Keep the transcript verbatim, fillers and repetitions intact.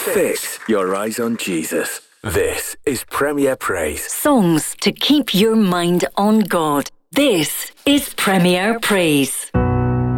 Fix your eyes on Jesus. This is Premier Praise. Songs to keep your mind on God. This is Premier Praise.